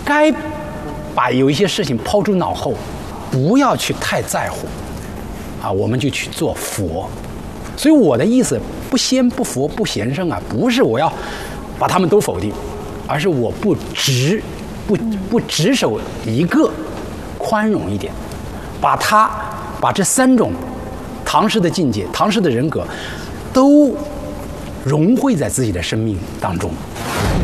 该把有一些事情抛诸脑后，不要去太在乎，啊，我们就去做佛。所以我的意思，不仙不佛不贤圣啊，不是我要把他们都否定，而是我不只守一个，宽容一点，把这3种唐诗的境界、唐诗的人格，都融汇在自己的生命当中。